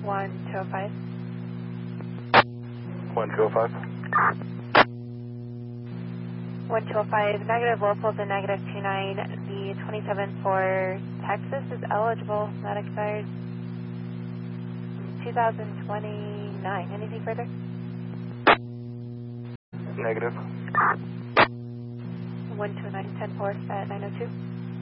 1205. 1205. 1205, negative local to negative 29. The 27 for Texas is eligible, not expired. 2029. Anything further? Negative. 129, 10-4 at 902.